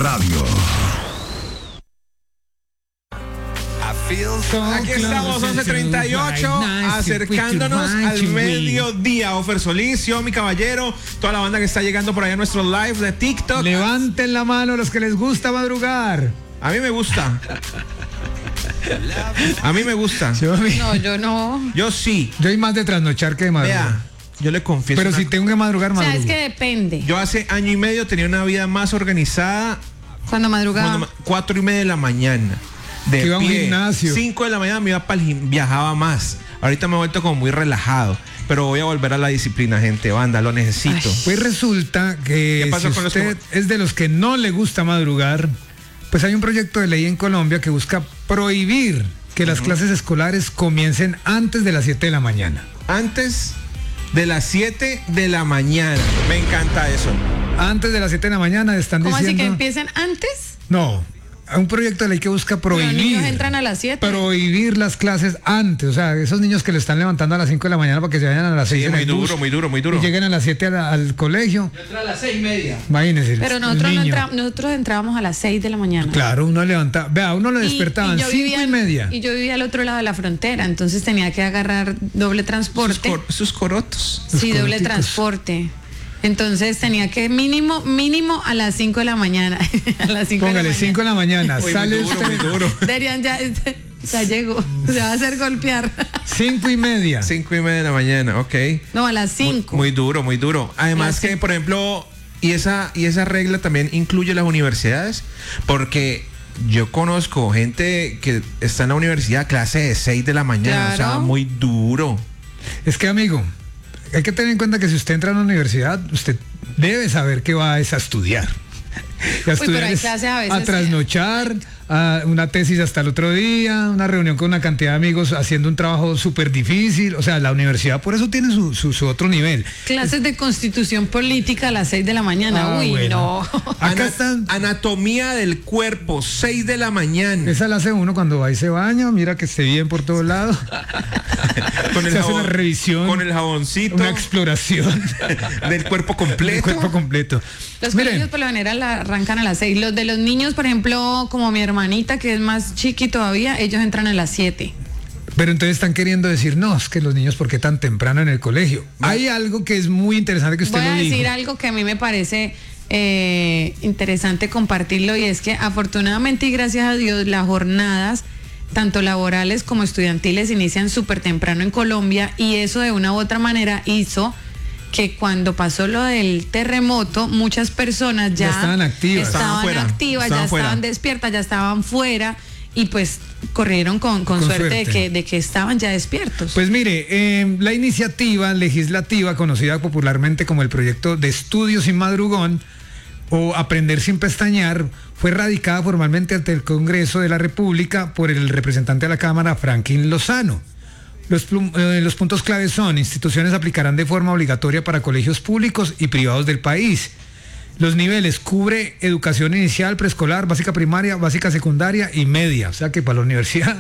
Radio. Aquí estamos, 11:38, acercándonos al mediodía. Ofer Solís, yo, mi caballero, toda la banda que está llegando por allá a nuestro live de TikTok. Levanten la mano los que les gusta madrugar. A mí me gusta. A mí me gusta. No, yo no. Yo sí. Yo hay más de trasnochar que de madrugar. Vea, yo le confieso. Pero si tengo que madrugar, O sea, madrugo. es que depende. Yo hace año y medio tenía una vida más organizada. Cuando madrugaba. 4:30 de la mañana. De Que iba a un pie. gimnasio. 5 de la mañana me iba para el viajaba más. Ahorita me he vuelto como muy relajado. Pero voy a volver a la disciplina, gente. Banda, lo necesito. Ay. Pues resulta que ¿Qué pasó si con los usted es de los que no le gusta madrugar, pues hay un proyecto de ley en Colombia que busca prohibir que las clases escolares comiencen antes de las 7 de la mañana. Antes de las 7 de la mañana. Me encanta eso. Antes de las 7 de la mañana están ¿Cómo así diciendo... que empiecen antes? No, un proyecto de ley que busca Los prohibir. niños entran a las 7. Prohibir las clases antes, o sea, esos niños que le están levantando a las 5 de la mañana para que se vayan a las 6 Sí, en muy el bus duro, muy duro, muy duro. y lleguen a las 7 al colegio. Yo entré a las 6:30. Imagínense. Pero el nosotros, no niño. nosotros entrábamos a las 6 de la mañana. Claro, uno levanta, vea, uno lo despertaban yo 5:30. Y yo vivía al otro lado de la frontera, entonces tenía que agarrar doble transporte. Sus corotos. Sí, doble coroticos. transporte. Entonces tenía que mínimo a las 5 de la mañana. A las 5 de la Póngale mañana. 5 de la mañana, Uy, sale muy duro, usted muy duro. Deberían ya llegó. Se va a hacer golpear. 5:30. 5:30 de la mañana, ok. No, a las 5. Muy duro, muy duro. Además Ah, que, sí. por ejemplo, y esa regla también incluye las universidades, porque yo conozco gente que está en la universidad clase de 6 de la mañana, Claro. o sea, muy duro. Es que, amigo, hay que tener en cuenta que si usted entra a una universidad, usted debe saber que va a estudiar. Y a pero hay es clases a veces a trasnochar, a una tesis hasta el otro día, una reunión con una cantidad de amigos haciendo un trabajo súper difícil. O sea, la universidad por eso tiene su otro nivel. Clases de constitución política a las 6 de la mañana. Ah, Uy, bueno. no. Acá están. Anatomía del cuerpo, 6 de la mañana. Esa la hace uno cuando va y se baña, mira que esté bien por todos lados. Con Se hace una revisión, con el jaboncito una exploración del cuerpo completo. del cuerpo completo. Los Miren, colegios por lo general arrancan a las 6. Los de los niños, por ejemplo, como mi hermanita, que es más chiqui todavía, ellos entran a las 7. pero entonces están queriendo decir, no, es que los niños, ¿por qué tan temprano en el colegio? Hay algo que es muy interesante que usted Voy a lo dijo. decir algo que a mí me parece interesante compartirlo, y es que afortunadamente y gracias a Dios las jornadas tanto laborales como estudiantiles inician súper temprano en Colombia, y eso de una u otra manera hizo que cuando pasó lo del terremoto muchas personas ya estaban activas. Estaban fuera, activas, estaban ya fuera. estaban despiertas, ya estaban fuera, y pues corrieron con suerte de que estaban ya despiertos. Pues mire, la iniciativa legislativa conocida popularmente como el proyecto de estudio sin madrugón o aprender sin pestañear fue radicada formalmente ante el Congreso de la República por el representante de la Cámara, Franklin Lozano. Los puntos claves son: instituciones aplicarán de forma obligatoria para colegios públicos y privados del país. Los niveles: cubre educación inicial, preescolar, básica primaria, básica secundaria y media. O sea que para la universidad